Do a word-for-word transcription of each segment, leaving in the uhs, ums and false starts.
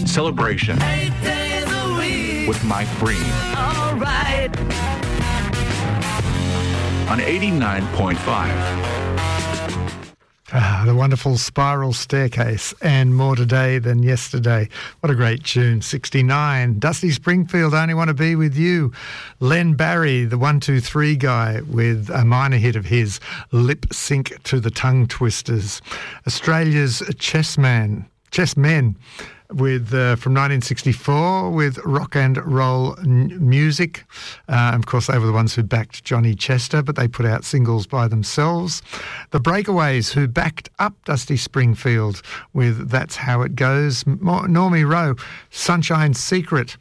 Celebration Eight days a week. with Mike Breen All right. on eighty-nine point five. Ah, the wonderful Spiral Staircase, and More Today Than Yesterday. What a great tune. sixty-nine. Dusty Springfield, I Only Want to Be With You. Len Barry, the one two three guy, with a minor hit of his, Lip Sync to the Tongue Twisters. Australia's Chessman, Chessmen, with uh, from nineteen sixty-four with rock and roll n- music. Uh, of course, they were the ones who backed Johnny Chester, but they put out singles by themselves. The Breakaways, who backed up Dusty Springfield with That's How It Goes. M- Normie Rowe, Sunshine Secret,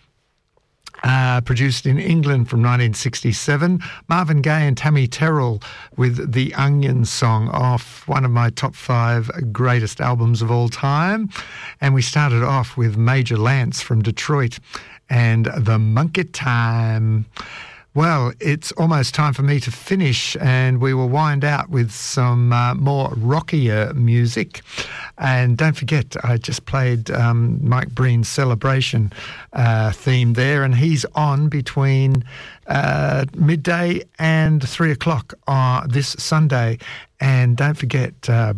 Uh, produced in England from nineteen sixty-seven. Marvin Gaye and Tammy Terrell with The Onion Song, off one of my top five greatest albums of all time. And we started off with Major Lance from Detroit and The Monkey Time. Well, it's almost time for me to finish, and we will wind out with some uh, more rockier music. And don't forget, I just played um, Mike Breen's Celebration uh, theme there, and he's on between uh, midday and three o'clock uh, this Sunday. And don't forget, uh,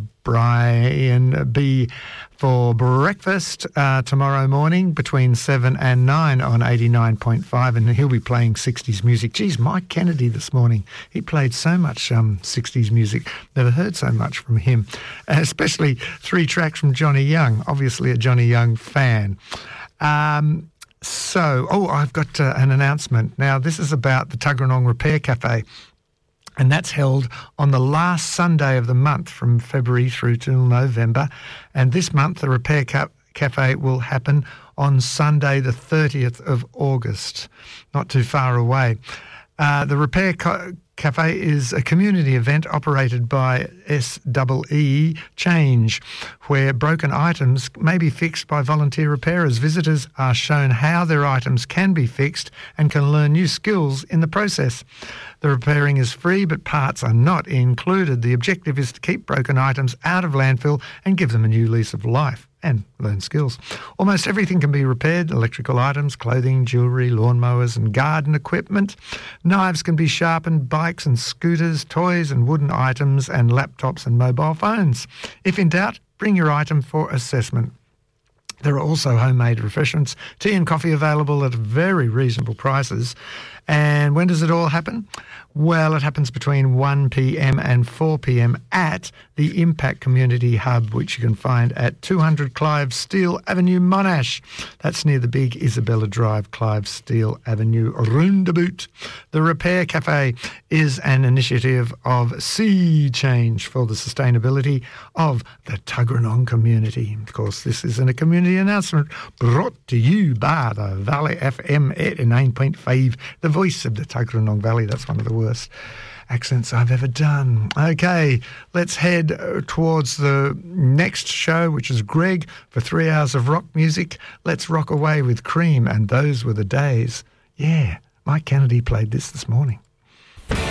Brian B for breakfast uh, tomorrow morning between seven and nine on eighty-nine point five, and he'll be playing sixties music. Geez, Mike Kennedy this morning, he played so much um, sixties music. Never heard so much from him, especially three tracks from Johnny Young, obviously a Johnny Young fan. Um, so, oh, I've got uh, an announcement. Now, this is about the Tuggeranong Repair Cafe. And that's held on the last Sunday of the month from February through till November. And this month, the Repair Ca- Cafe will happen on Sunday, the thirtieth of August, not too far away. Uh, the Repair Ca- Cafe is a community event operated by S E E Change, where broken items may be fixed by volunteer repairers. Visitors are shown how their items can be fixed and can learn new skills in the process. The repairing is free, but parts are not included. The objective is to keep broken items out of landfill and give them a new lease of life and learn skills. Almost everything can be repaired: electrical items, clothing, jewellery, lawnmowers and garden equipment. Knives can be sharpened, bikes and scooters, toys and wooden items, and laptops and mobile phones. If in doubt, bring your item for assessment. There are also homemade refreshments, tea and coffee available at very reasonable prices. And when does it all happen? Well, it happens between one p.m. and four p.m. at the Impact Community Hub, which you can find at two hundred Clive Steele Avenue, Monash. That's near the big Isabella Drive, Clive Steele Avenue, Roundabout. The Repair Cafe is an initiative of Sea Change for the sustainability of the Tuggeranong community. Of course, this isn't a community announcement brought to you by the Valley F M eighty-nine point five, the voice of the Tuggeranong Valley. That's one of the worst accents I've ever done. Okay, let's head towards the next show, which is Greg for three hours of rock music. Let's rock away with Cream, and Those Were the Days. Yeah, Mike Kennedy played this this morning.